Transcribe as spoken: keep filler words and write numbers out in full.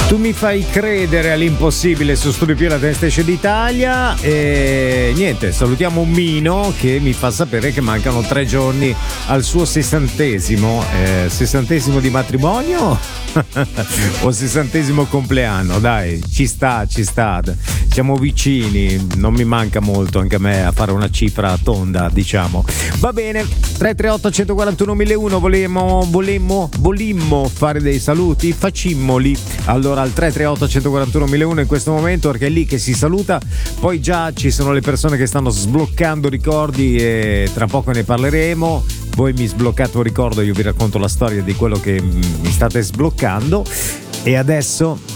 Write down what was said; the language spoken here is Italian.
Tu mi fai credere all'impossibile su Studio Più, la Dance Station d'Italia. E niente, salutiamo un Mino che mi fa sapere che mancano tre giorni al suo sessantesimo. Eh, sessantesimo di matrimonio o sessantesimo compleanno? Dai, ci sta, ci sta. Siamo vicini, non mi manca molto anche a me a fare una cifra tonda, diciamo. Va bene, tre tre otto uno quattro uno mille uno, volemmo, volemmo, volimmo fare dei saluti? Facimmoli. Allora al tre tre otto uno quattro uno mille uno in questo momento, perché è lì che si saluta. Poi già ci sono le persone che stanno sbloccando ricordi e tra poco ne parleremo. Voi mi sbloccate un ricordo, io vi racconto la storia di quello che mi state sbloccando. E adesso